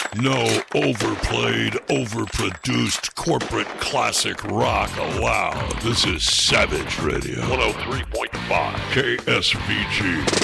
No overplayed, overproduced corporate classic rock allowed. This is Savage Radio. 103.5 KSVG.